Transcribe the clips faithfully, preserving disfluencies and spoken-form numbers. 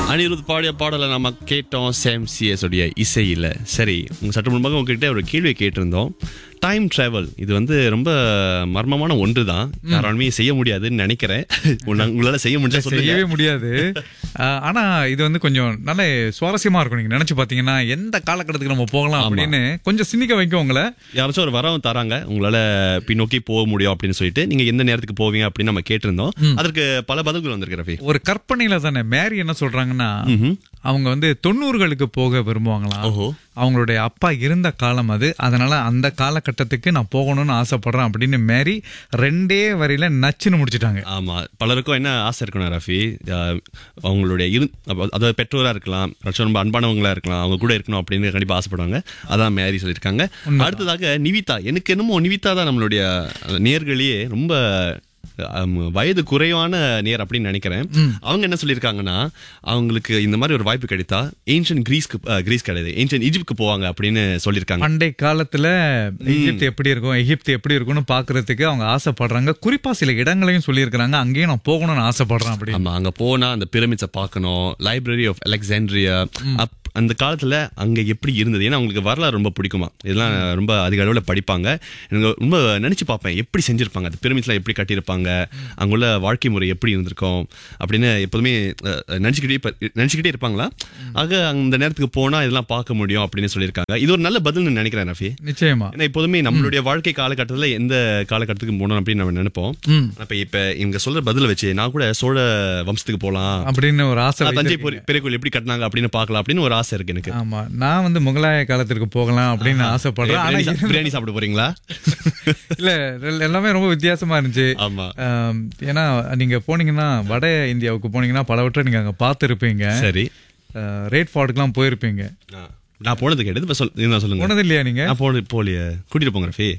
அனிருத் பாடிய பாடலை நம்ம கேட்டோம் சேம் சிஎஸ் உடைய இசையில். சரி, உங்கள் சற்று முன்பாக உங்ககிட்ட ஒரு கேள்வியை கேட்டிருந்தோம். டைம் டிராவல் இது வந்து ரொம்ப மர்மமான ஒன்று தான். யாராலுமே செய்ய முடியாதுன்னு நினைக்கிறேன். உங்களால செய்ய முடியாது, செய்யவே முடியாது. ஆனா இது வந்து கொஞ்சம் நல்ல சுவாரஸ்யமா இருக்கும். நீங்க நினைச்சு பாத்தீங்கன்னா எந்த காலகட்டத்துக்கு நம்ம போகலாம் அப்படின்னு கொஞ்சம் சிந்திக்க வைக்கும் உங்களை. யாராச்சும் ஒரு வரவும் தராங்க, உங்களால பின்னோக்கி போக முடியும் அப்படின்னு சொல்லிட்டு நீங்க எந்த நேரத்துக்கு போவீங்க அப்படின்னு நம்ம கேட்டிருந்தோம். அதற்கு பல பதில்கள் வந்திருக்கு ரஃபி. ஒரு கற்பனையில தானே மேரி என்ன சொல்றாங்கன்னா, அவங்க வந்து தொண்ணூறுகளுக்கு போக விரும்புவாங்களாம். அவங்களுடைய அப்பா இருந்த காலம் அது, அதனால அந்த காலகட்டத்துக்கு நான் போகணும்னு ஆசைப்படுறேன் அப்படின்னு மேரி ரெண்டே வரையில நச்சுன்னு முடிச்சுட்டாங்க. ஆமா, பலருக்கும் என்ன ஆசை இருக்கணும் ரஃபி, அவங்களுடைய இரு அதாவது பெற்றோரா இருக்கலாம், ரொம்ப அன்பானவங்களா இருக்கலாம், அவங்க கூட இருக்கணும் அப்படின்னு கண்டிப்பா ஆசைப்படுவாங்க. அதான் மேரி சொல்லியிருக்காங்க. அடுத்ததாக நிவிதா. எனக்கு என்னமோ நிவிதா தான் நம்மளுடைய நேர்களையே ரொம்ப வயது குறைவான நேர் அப்படின்னு நினைக்கிறேன். அவங்க என்ன சொல்லியிருக்காங்கன்னா, அவங்களுக்கு இந்த மாதிரி ஒரு வாய்ப்பு கிடைத்தா ஏன்ஷியன் கிரீஸ்க்கு கிரீஸ் கிடையாது ஏன்ஷியன் ஈஜிப்ட்க்கு போவாங்க அப்படின்னு சொல்லியிருக்காங்க. அண்டை காலத்துல ஈஜிப்ட் எப்படி இருக்கும், எகிப்து எப்படி இருக்கும்னு பாக்குறதுக்கு அவங்க ஆசைப்படுறாங்க. குறிப்பா சில இடங்களையும் சொல்லியிருக்காங்க, அங்கேயும் நான் போகணும்னு ஆசைப்படுறேன் அப்படி. ஆமா, அங்க போனா அந்த பிரமிட்ஸை பார்க்கணும், லைப்ரரி ஆஃப் அலெக்சாண்ட்ரியா, அந்த காலத்துல அங்க எப்படி இருந்தது. ஏன்னா அவங்களுக்கு வரலாறு ரொம்ப பிடிக்குமா, இதெல்லாம் ரொம்ப அதிக அளவில் படிப்பாங்க. எனக்கு ரொம்ப நினைச்சு பார்ப்பேன், எப்படி செஞ்சிருப்பாங்க, அந்த பிரமிட்ஸ்லாம் எப்படி கட்டியிருப்பாங்க, அங்குள்ள வாழ்க்கை முறை எப்படி இருந்திருக்கும் அப்படின்னு எப்போதுமே நினைச்சுக்கிட்டே நினைச்சுக்கிட்டே இருப்பாங்களா. ஆக அந்த நேரத்துக்கு போனா இதெல்லாம் பார்க்க முடியும் அப்படின்னு சொல்லியிருக்காங்க. இது ஒரு நல்ல பதில்னு நினைக்கிறேன் ரஃபி. நிச்சயமா. ஏன்னா எப்போதுமே நம்மளுடைய வாழ்க்கை காலகட்டத்தில் எந்த காலகட்டத்துக்கு போகணும் அப்படின்னு நம்ம நினைப்போம். அப்ப இப்ப இவங்க சொல்ற பதில வச்சு நான் கூட சோழ வம்சத்துக்கு போகலாம் அப்படின்னு ஒரு ஆசை, தஞ்சை பெரிய கோயில் எப்படி கட்டினாங்க அப்படின்னு பார்க்கலாம் அப்படின்னு ஒரு ஆசை இருக்கு எனக்கு. ஆமா, நான் வந்து முகலாய காலத்திற்கு போகலாம் அப்படின்னு ஆசைப்படுறேன். பிரியாணி சாப்பிட போறீங்களா? இல்ல, எல்லாமே ரொம்ப வித்தியாசமா இருந்துச்சு. ஆமா, ஏன்னா நீங்க போனீங்கன்னா வட இந்தியாவுக்கு போனீங்கன்னா பலவற்றை நீங்க அங்க பார்த்து இருப்பீங்க. சரி, ரேட் ஃபார்ட்டுக்கு போயிருப்பீங்க. நான் போனது கேட்டது சொல்லுங்க. போனது இல்லையா நீங்க? நான் போனது போலியே, கூட்டிட்டு போங்க ரஃபி.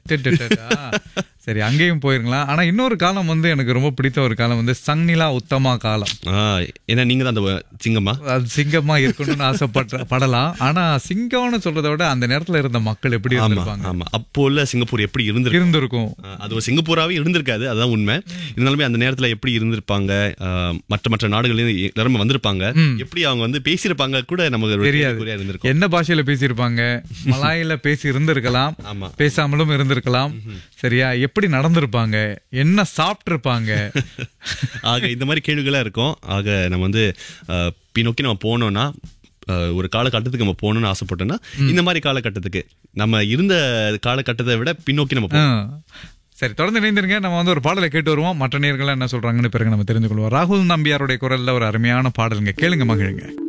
சரி, அங்கேயும் போயிருக்கலாம். ஆனா இன்னொரு காலம் வந்து எனக்கு ரொம்ப பிடித்த ஒரு காலம் வந்து சங்னிலா உத்தமா காலம். ஏன்னா நீங்க தான் அந்த சிங்கமா, அது சிங்கமா இருக்கணும்னு ஆசைப்பட்ட படலாம். ஆனா சிங்கம்னு சொல்றதை விட அந்த நேரத்துல இருந்த மக்கள் எப்படி இருந்திருப்பாங்க. ஆமா, அப்போ உள்ள சிங்கப்பூர் எப்படி இருந்து இருந்திருக்கும். அது ஒரு சிங்கப்பூராவே இருந்திருக்காது, அதுதான் உண்மை. இருந்தாலுமே அந்த நேரத்துல எப்படி இருந்திருப்பாங்க, மற்ற மற்ற நாடுகளில் எல்லாருமே வந்திருப்பாங்க, எப்படி அவங்க வந்து பேசியிருப்பாங்க கூட நமக்கு தெரியாது. இருந்திருக்கும் என்ன பாஷையில பேசியிருப்பாங்க, மலாயில பேசி இருந்திருக்கலாம், பேசாமலும் இருந்திருக்கலாம். சரியா, எப்படி நடந்திருப்பாங்க, என்ன சாப்பிட்டு இருப்பாங்க. ஆக இந்த மாதிரி கேள்விகளா இருக்கும். ஆக நம்ம வந்து பின்னோக்கி நம்ம போனோம்னா, ஒரு காலகட்டத்துக்கு நம்ம போகணும்னு ஆசைப்பட்டோம்னா இந்த மாதிரி காலகட்டத்துக்கு நம்ம இருந்த காலகட்டத்தை விட பின்னோக்கி நம்ம போகணும். சரி, தொடர்ந்து இணைந்திருங்க. நம்ம வந்து ஒரு பாடலை கேட்டு வருவோம். மற்ற நேயர்கள் என்ன சொல்றாங்கன்னு பிறகு நம்ம தெரிஞ்சு கொள்வோம். ராகுல் நம்பியாருடைய குரல்ல ஒரு அருமையான பாடலுங்க, கேளுங்க, மகிழுங்க.